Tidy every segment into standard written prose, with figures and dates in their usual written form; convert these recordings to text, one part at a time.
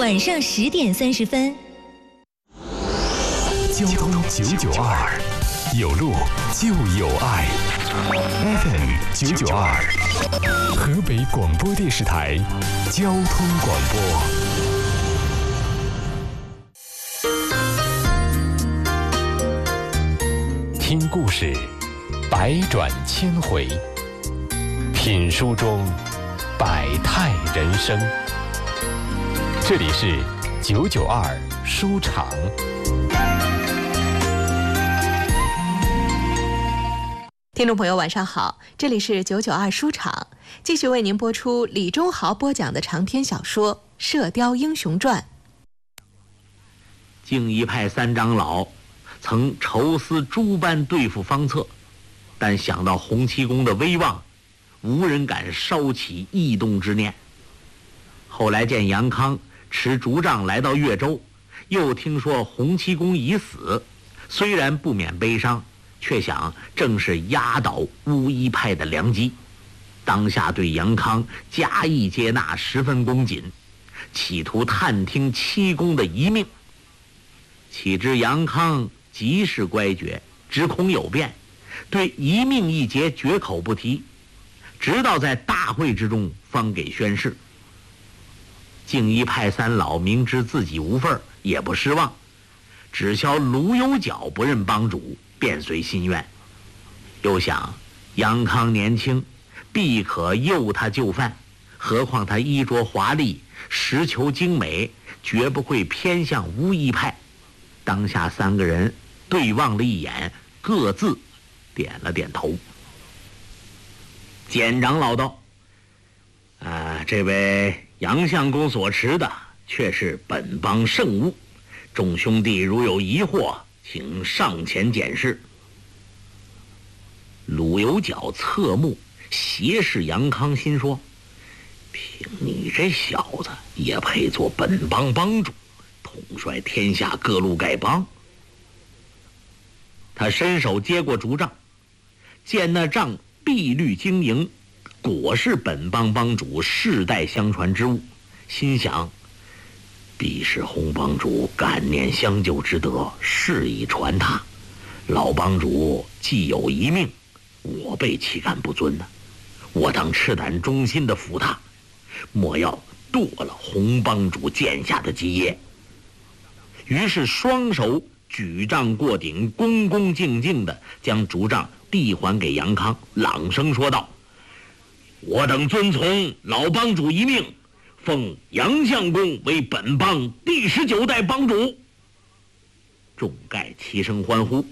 晚上10点30分。 交通992，有路就有爱。FM 992，河北广播电视台交通广播。听故事，百转千回；品书中，百态人生。这里是992书场。 听众朋友晚上好，这里是992书场，继续为您播出李忠豪播讲的长篇小说《射雕英雄传》。 敬一派三长老曾愁思诸般对付方策，但想到洪七公的威望，无人敢烧起异动之念。后来见杨康持竹杖来到越州，又听说洪七公已死，虽然不免悲伤，却想正是压倒乌衣派的良机，当下对杨康加以接纳，十分恭谨，企图探听七公的遗命。岂知杨康极是乖觉，只恐有变，对遗命一节绝口不提，直到在大会之中方给宣誓。敬一派三老明知自己无份，也不失望，只消卢有角不认帮主，便随心愿。又想杨康年轻，必可诱他就范，何况他衣着华丽，实求精美，绝不会偏向乌衣派。当下三个人对望了一眼，各自点了点头。简长老道：这位杨相公所持的却是本帮圣物，众兄弟如有疑惑，请上前检视。鲁有角侧目斜视杨康，心说：凭你这小子也配做本帮帮主，统帅天下各路丐帮？他伸手接过竹杖，见那杖碧绿晶莹，果是本帮帮主世代相传之物，心想必是洪帮主感念相救之德，事已传他。老帮主既有一命，我辈岂敢不遵呢？我当赤胆忠心的服他，莫要堕了洪帮主剑下的基业。于是双手举杖过顶，恭恭敬敬地将竹杖递还给杨康，朗声说道：我等遵从老帮主一命，奉杨相公为本帮第19代帮主。众丐齐声欢呼。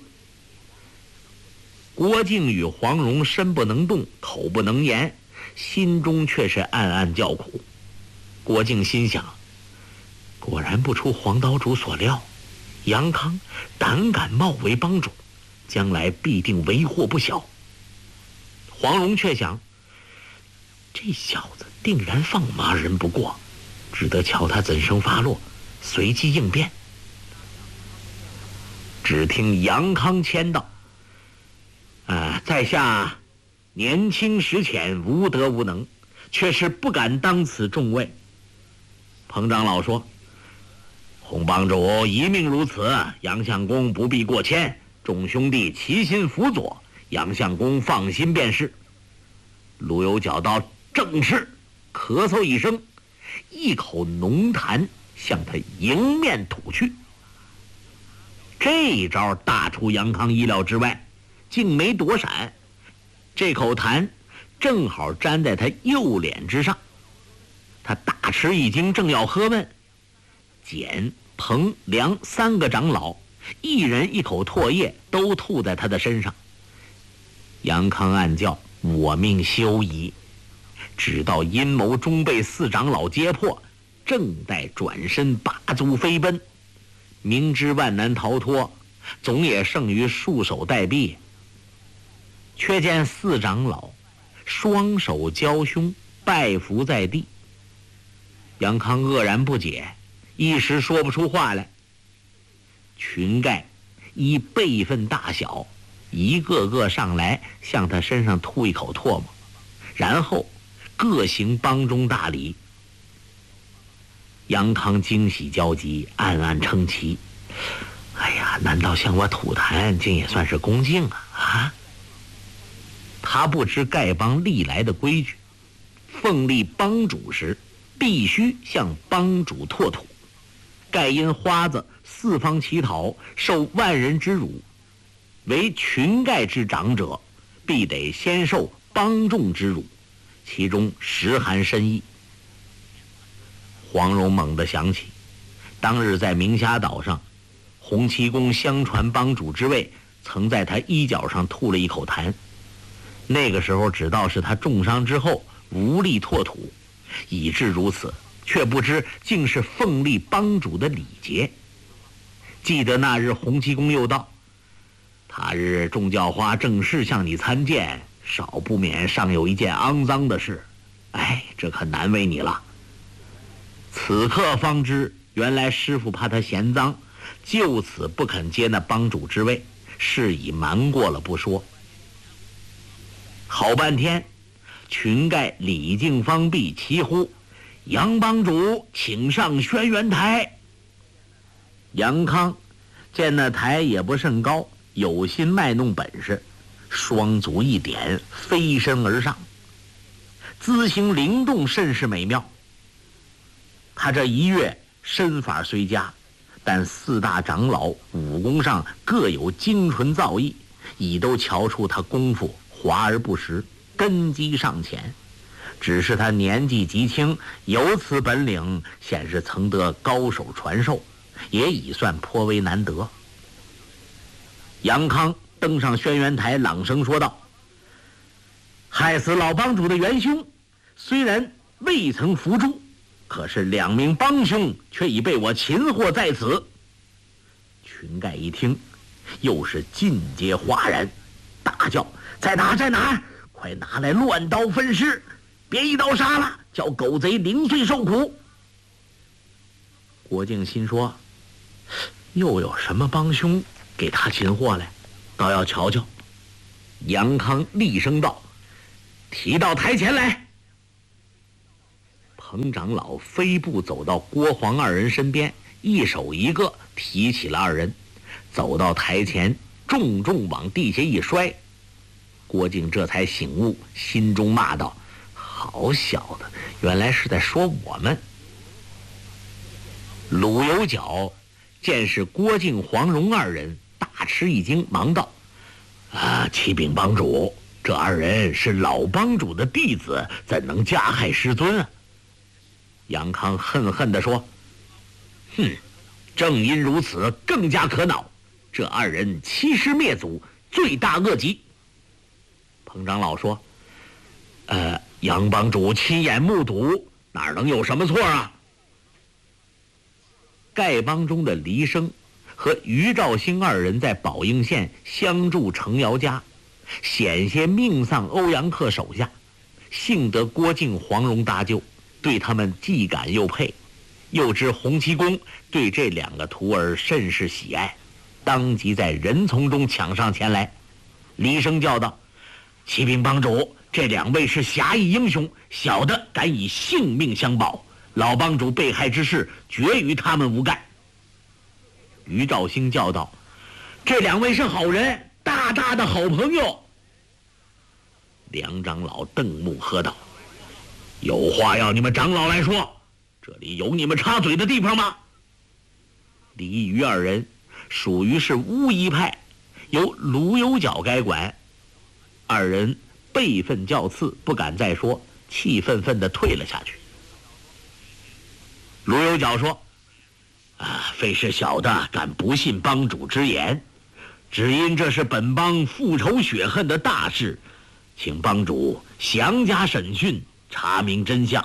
郭靖与黄蓉身不能动，口不能言，心中却是暗暗叫苦。郭靖心想，果然不出黄岛主所料，杨康胆敢冒为帮主，将来必定为祸不小。黄蓉却想，这小子定然放马人不过，只得瞧他怎生发落，随机应变。只听杨康谦道：在下年轻识浅，无德无能，却是不敢当此重位。彭长老说：洪帮主一命如此，杨相公不必过谦，众兄弟齐心辅佐，杨相公放心便是。卢有角道：正是。咳嗽一声，一口浓痰向他迎面吐去。这一招大出杨康意料之外，竟没躲闪，这口痰正好粘在他右脸之上。他大吃一惊，正要喝问，简、彭、梁3个长老一人一口唾液都吐在他的身上。杨康暗叫：我命休矣！直到阴谋终被4长老揭破，正待转身拔足飞奔，明知万难逃脱，总也胜于束手待毙。却见4长老双手交胸，拜伏在地。杨康愕然不解，一时说不出话来。群丐依辈分大小，一个个上来向他身上吐一口唾沫，然后各行帮中大礼。 杨康惊喜交集，暗暗称奇。哎呀，难道向我吐痰，竟也算是恭敬啊？他不知丐帮历来的规矩，奉立帮主时，必须向帮主拓土。盖因花子四方乞讨，受万人之辱，为群丐之长者，必得先受帮众之辱，其中实含深意。黄蓉猛地想起，当日在明霞岛上，洪七公相传帮主之位，曾在他衣角上吐了一口痰。那个时候只道是他重伤之后无力拓土，以致如此，却不知竟是奉立帮主的礼节。记得那日洪七公又道：他日众教花正式向你参见，少不免尚有一件肮脏的事，哎，这可难为你了。此刻方知，原来师傅怕他嫌脏，就此不肯接那帮主之位，是以瞒过了不说。好半天，群丐礼敬方毕，齐呼：杨帮主请上轩辕台。杨康见那台也不甚高，有心卖弄本事，双足一点，飞身而上，姿形灵动，甚是美妙。他这一跃身法虽佳，但四大长老武功上各有精纯造诣，已都瞧出他功夫华而不实，根基尚浅。只是他年纪极轻，有此本领，显示曾得高手传授，也已算颇为难得。杨康登上轩辕台，朗声说道：害死老帮主的元凶，虽然未曾伏诛，可是2名帮凶却已被我擒获在此。群丐一听，又是尽皆哗然，大叫：在哪在哪，快拿来乱刀分尸，别一刀杀了，叫狗贼零碎受苦。郭靖心说，又有什么帮凶给他擒获来，倒要瞧瞧。杨康厉声道：提到台前来。彭长老飞步走到郭黄二人身边，一手一个提起了二人，走到台前，重重往地下一摔。郭靖这才醒悟，心中骂道：好小子，原来是在说我们。鲁有脚见是郭靖、黄蓉二人，大吃一惊，忙道：启禀帮主，这二人是老帮主的弟子，怎能加害师尊啊？杨康恨恨地说：哼，正因如此，更加可恼。这二人欺师灭祖，罪大恶极。彭长老说：杨帮主亲眼目睹，哪能有什么错啊？丐帮中的黎生和于兆兴二人在宝应县相助程瑶家，险些命丧欧阳克手下，幸得郭靖、黄蓉搭救，对他们既感又佩。又知洪七公对这2个徒儿甚是喜爱，当即在人丛中抢上前来。黎生叫道：启禀帮主，这2位是侠义英雄，小的敢以性命相保，老帮主被害之事绝与他们无干。于兆兴叫道：这2位是好人，大大的好朋友。梁长老瞪目喝道：有话要你们长老来说，这里有你们插嘴的地方吗？李于二人属于是巫医派，由卢有脚该管。二人辈分较次，不敢再说，气愤愤地退了下去。卢有脚说：非是小的敢不信帮主之言，只因这是本帮复仇雪恨的大事，请帮主详加审讯，查明真相。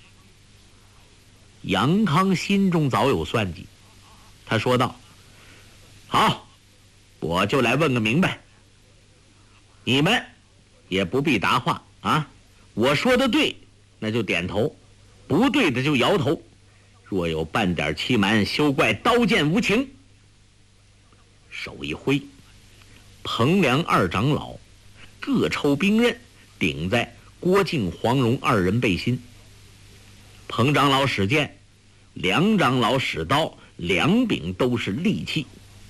杨康心中早有算计，他说道：好，我就来问个明白，你们也不必答话啊，我说的对那就点头，不对的就摇头，若有半点欺瞒，休怪刀剑无情。手一挥，彭梁2长老各抽兵刃，顶在郭靖、黄蓉2人背心。彭长老使剑， 梁长老使刀，两柄都是利器。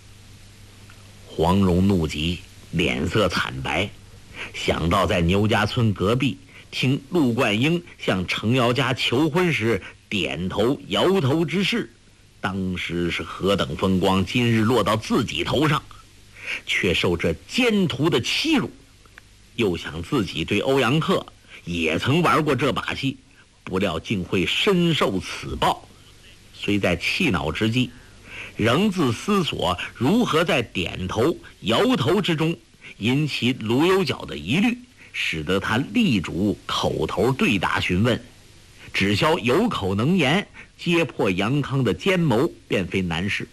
黄蓉怒极，脸色惨白，想到在牛家村隔壁听陆冠英向程瑶家求婚时点头摇头之事，当时是何等风光，今日落到自己头上，却受这奸徒的欺辱。又想自己对欧阳克也曾玩过这把戏，不料竟会深受此报。虽在气恼之际，仍自思索如何在点头摇头之中引起卢有脚的疑虑，使得他力主口头对答询问，只消有口能言，揭破杨康的奸谋，便非难事。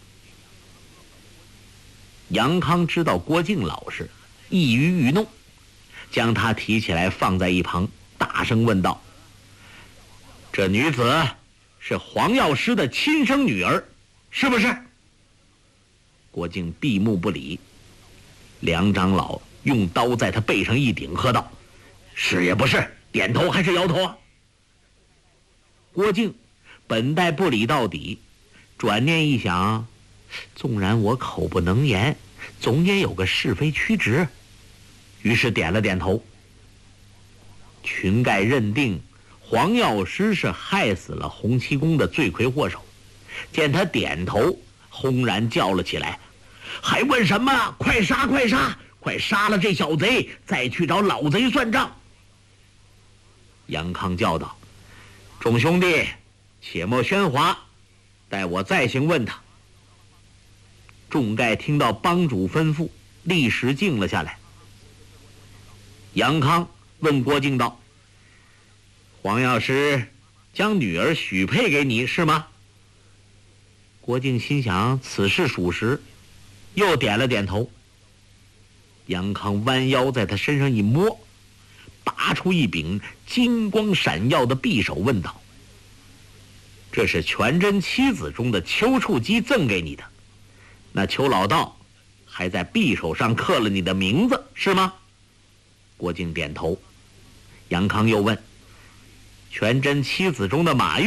杨康知道郭靖老实，易于愚弄，将他提起来放在一旁，大声问道：这女子是黄药师的亲生女儿，是不是？郭靖闭目不理。梁长老用刀在他背上一顶，喝道：是也不是，点头还是摇头啊？郭靖本待不理到底，转念一想，纵然我口不能言，总也有个是非曲直，于是点了点头。群盖认定黄药师是害死了洪七公的罪魁祸首，见他点头，轰然叫了起来：还问什么？快杀快杀，快杀了这小贼，再去找老贼算账！杨康叫道：众兄弟，且莫喧哗，待我再行问他。众盖听到帮主吩咐，立时静了下来。杨康问郭靖道：黄药师将女儿许配给你是吗？郭靖心想此事属实，又点了点头。杨康弯腰在他身上一摸，拔出一柄金光闪耀的匕首，问道：这是全真七子中的丘处机赠给你的，那丘老道还在匕首上刻了你的名字是吗？郭靖点头。杨康又问：全真七子中的马玉